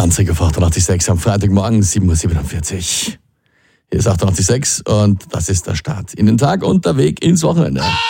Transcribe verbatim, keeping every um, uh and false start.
Anzeige auf achtundachtzig Komma sechs am Freitagmorgen, sieben Uhr siebenundvierzig. Hier ist achtundachtzig Komma sechs und das ist der Start in den Tag und der Weg ins Wochenende.